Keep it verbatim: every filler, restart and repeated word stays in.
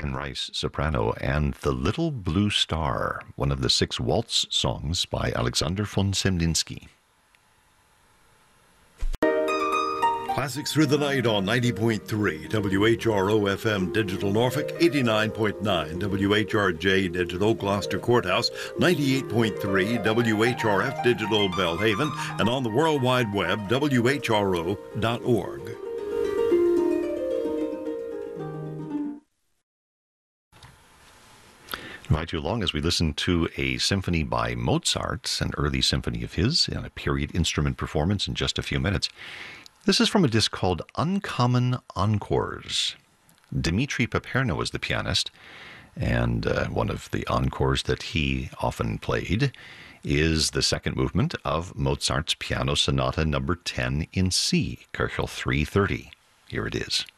Anne Rice, soprano, and The Little Blue Star, one of the six waltz songs by Alexander von Semlinsky. Classics Through the Night on ninety point three W H R O F M Digital Norfolk, eighty-nine point nine W H R J Digital Gloucester Courthouse, ninety-eight point three W H R F Digital Belhaven, and on the World Wide Web, W H R O dot org. Invite you along as we listen to a symphony by Mozart, an early symphony of his, and a period instrument performance in just a few minutes. This is from a disc called Uncommon Encores. Dmitri Paperno was the pianist, and uh, one of the encores that he often played is the second movement of Mozart's Piano Sonata number ten in C, Köchel three thirty. Here it is.